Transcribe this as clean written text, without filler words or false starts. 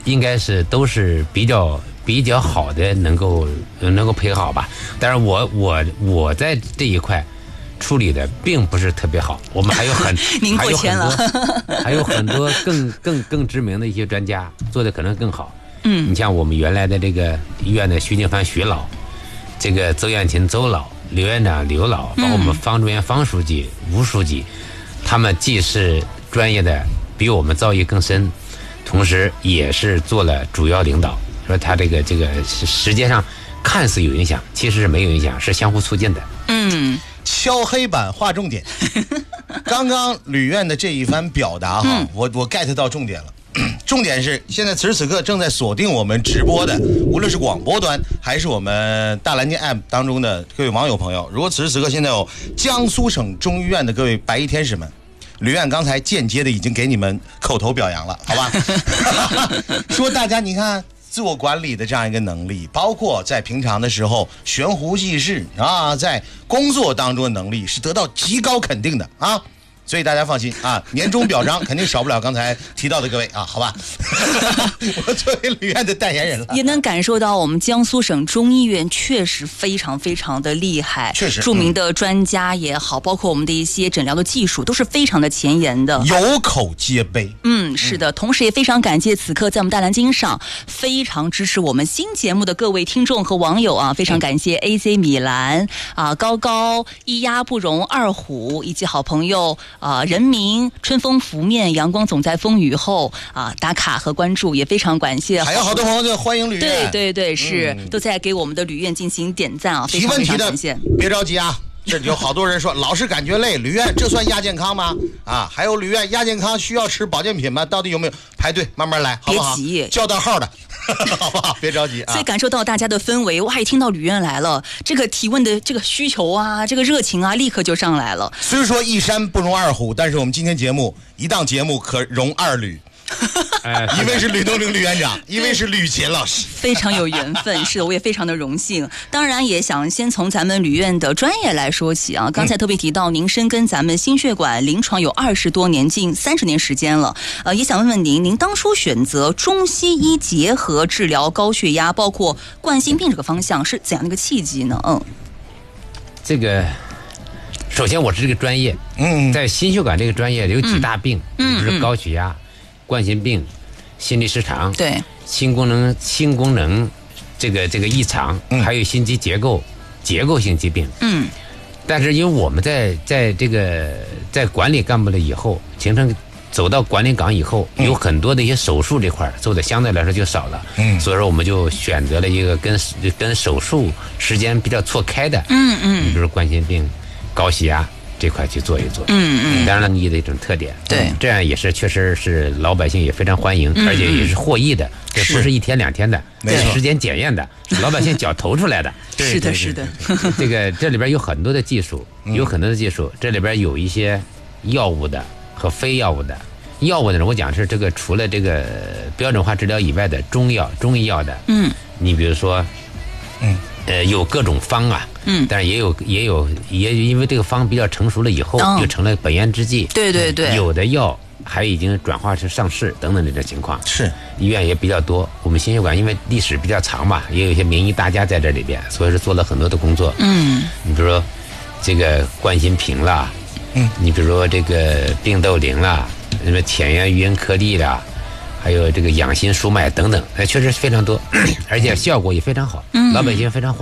应该是都是比较好的，能够配好吧。但是我在这一块处理的并不是特别好，我们还有您过谦了， 还有很多更知名的一些专家做的可能更好。你像我们原来的这个医院的徐静帆徐老，这个邹艳琴邹老，刘院长刘老，包括我们方中原方书记吴书记，他们既是专业的比我们造诣更深，同时也是做了主要领导。说他这个时间上看似有影响，其实是没有影响，是相互促进的。 敲黑板画重点。刚刚吕院的这一番表达哈，我 get 到重点了。重点是现在此时此刻正在锁定我们直播的，无论是广播端还是我们大蓝鲸 app 当中的各位网友朋友，如果此时此刻现在有江苏省中医院的各位白衣天使们，吕院刚才间接的已经给你们口头表扬了，好吧？说大家你看自我管理的这样一个能力，包括在平常的时候悬壶济世啊，在工作当中的能力是得到极高肯定的啊。所以大家放心啊，年终表彰肯定少不了刚才提到的各位啊，好吧？我作为吕院的代言人了， 也能感受到我们江苏省中医院确实非常非常的厉害， 确实著名的专家也好，包括我们的一些诊疗的技术都是非常的前沿的， 有口皆碑。 是的，同时也非常感谢此刻在我们大蓝鲸上非常支持我们新节目的各位听众和网友啊，非常感谢 AC 米兰啊、高高、一鸭不容、二虎以及好朋友。人民春风拂面，阳光总在风雨后啊！打卡和关注也非常感谢， 还有好多朋友就欢迎吕院， 对，是都在给我们的吕院进行点赞啊！ 提问题的感谢， 别着急啊！这有好多人说老是感觉累，吕院这算亚健康吗？啊，还有吕院亚健康需要吃保健品吗？到底有没有？排队慢慢来，好不好？ 别急， 叫到号的。好不好？别着急啊！ 所以感受到大家的氛围，哇！一听到吕院来了，这个提问的这个需求啊，这个热情啊，立刻就上来了。 虽说一山不容二虎，但是我们今天节目一档节目可容二吕。一位是吕东陵吕院长，一位是吕琴老师， 非常有缘分。是的，我也非常的荣幸。当然也想先从咱们吕院的专业来说起啊。刚才特别提到您深耕咱们心血管临床有20多年，近30年时间了。也想问问您当初选择中西医结合治疗高血压，包括冠心病这个方向是怎样的一个契机呢？ 这个首先我是这个专业，在心血管这个专业有几大病，就是高血压。冠心病、心律失常， 对， 心功能这个异常，还有心肌结构性疾病。但是因为我们在管理干部了以后，形成走到管理岗以后，有很多的一些手术这块做的相对来说就少了。所以说我们就选择了一个跟手术时间比较错开的，你比如冠心病、高血压。这块去做一做，当然了，你的一种特点， 对， 这样也是确实是老百姓也非常欢迎，而且也是获益的，这不是1天2天的，是时间检验的，是老百姓脚投出来的。 是的，是的。 这里边有很多的技术，这里边有一些药物的和非药物的。药物呢，我讲是这个除了这个标准化治疗以外的中医药的，你比如说，有各种方啊。但是也因为这个方比较成熟了以后，就成了本源之计。对，有的药还已经转化成上市等等这种情况。是，医院也比较多。我们心血管因为历史比较长嘛，也有一些名医大家在这里边，所以是做了很多的工作。你比如说这个冠心平啦，你比如说这个病窦灵啦，什么浅源鱼盐颗粒啦。还有这个养心舒脉等等，确实非常多，而且效果也非常好，老百姓非常欢迎。